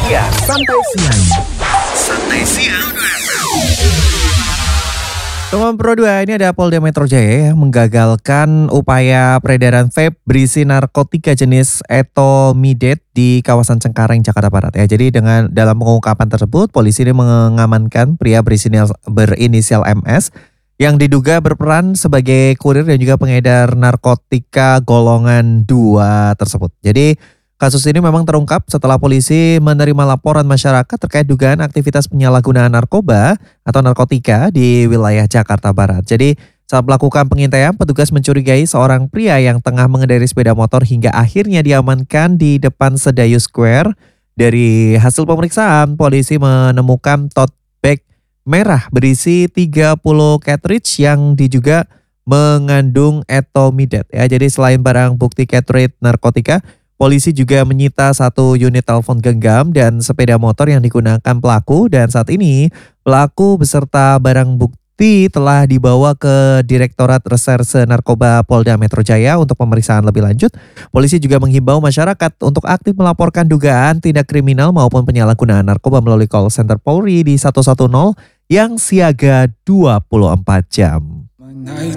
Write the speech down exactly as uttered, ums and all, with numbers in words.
siang. Santai siang. Santai siang. Teman Pro dua, ini ada Polda Metro Jaya yang menggagalkan upaya peredaran vape berisi narkotika jenis ethylmidate di kawasan Cengkareng, Jakarta Barat. Ya, jadi dengan dalam pengungkapan tersebut, polisi ini mengamankan pria berinisial, berinisial M S yang diduga berperan sebagai kurir dan juga pengedar narkotika golongan dua tersebut. Jadi kasus ini memang terungkap setelah polisi menerima laporan masyarakat terkait dugaan aktivitas penyalahgunaan narkoba atau narkotika di wilayah Jakarta Barat. Jadi saat melakukan pengintaian, petugas mencurigai seorang pria yang tengah mengendarai sepeda motor hingga akhirnya diamankan di depan Sedayu Square. Dari hasil pemeriksaan, polisi menemukan tote bag merah berisi tiga puluh cartridge yang diduga mengandung ethylmidate. Ya, jadi selain barang bukti cartridge narkotika, polisi juga menyita satu unit telepon genggam dan sepeda motor yang digunakan pelaku, dan saat ini pelaku beserta barang bukti telah dibawa ke Direktorat Reserse Narkoba Polda Metro Jaya untuk pemeriksaan lebih lanjut. Polisi juga menghimbau masyarakat untuk aktif melaporkan dugaan tindak kriminal maupun penyalahgunaan narkoba melalui call center Polri di satu satu nol yang siaga dua puluh empat jam.